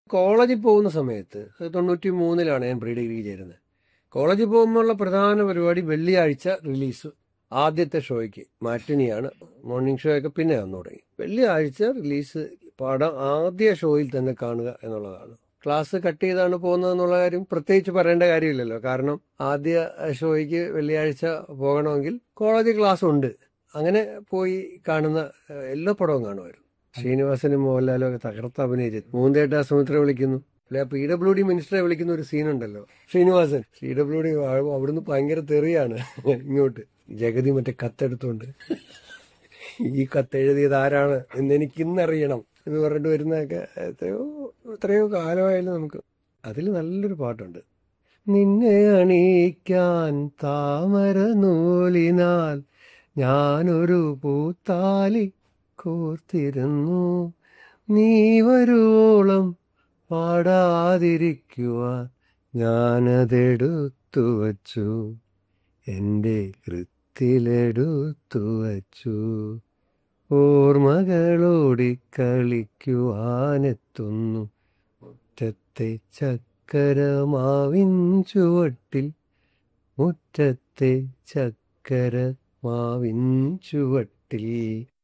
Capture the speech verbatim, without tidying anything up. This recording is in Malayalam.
കോളേജിൽ പോകുന്ന സമയത്ത് തൊണ്ണൂറ്റി മൂന്നിലാണ് ഞാൻ പ്രീ ഡിഗ്രി ചേരുന്നത്. കോളേജിൽ പോകുമ്പോഴുള്ള പ്രധാന പരിപാടി വെള്ളിയാഴ്ച റിലീസ്. ആദ്യത്തെ ഷോയ്ക്ക് മാറ്റിനിയാണ്, മോർണിംഗ് ഷോ ഒക്കെ പിന്നെ വന്നു തുടങ്ങി. വെള്ളിയാഴ്ച റിലീസ് പടം ആദ്യ ഷോയിൽ തന്നെ കാണുക എന്നുള്ളതാണ്. ക്ലാസ് കട്ട് ചെയ്താണ് പോകുന്നത് എന്നുള്ള കാര്യം പ്രത്യേകിച്ച് പറയേണ്ട കാര്യമില്ലല്ലോ. കാരണം ആദ്യ ഷോയ്ക്ക് വെള്ളിയാഴ്ച പോകണമെങ്കിൽ കോളേജ് ക്ലാസ് ഉണ്ട്. അങ്ങനെ പോയി കാണുന്ന എല്ലാ പടവും കാണുമായിരുന്നു. ശ്രീനിവാസനും മോഹൻലാലും ഒക്കെ തകർത്ത് അഭിനയിച്ചു. മൂന്നേട്ട സുമിത്ര വിളിക്കുന്നു, അല്ലെ പി ഡബ്ല്യു ഡി മിനിസ്റ്ററെ വിളിക്കുന്ന ഒരു സീനുണ്ടല്ലോ. ശ്രീനിവാസൻ പി ഡബ്ല്യു ഡി അവിടുന്ന് ഭയങ്കര തെറിയാണ് ഇങ്ങോട്ട്. ജഗതി മറ്റേ കത്തെടുത്തോണ്ട് ഈ കത്തെഴുതിയത് ആരാണ് എന്ന് എനിക്കിന്നറിയണം എന്ന് പറഞ്ഞിട്ട് വരുന്നതൊക്കെ എത്രയോ എത്രയോ കാലമായാലും നമുക്ക്. അതിൽ നല്ലൊരു പാട്ടുണ്ട്. നിന്നെ അണിയിക്കാൻ താമര നൂലിനാൽ ഞാനൊരു പൂത്താലി കോർത്തിരുന്നു, നീ വരുവോളം പാടാതിരിക്കുവാൻ ഞാനതെടുത്തു വച്ചു, എൻ്റെ കൃത്തിലെടുത്തു വച്ചു. ഓർമ്മകളോടി കളിക്കുവാനെത്തുന്നു മുറ്റത്തെ ചക്കരമാവിൻ ചുവട്ടിൽ, മുറ്റത്തെ ചക്കരമാവിൻ ചുവട്ടിൽ.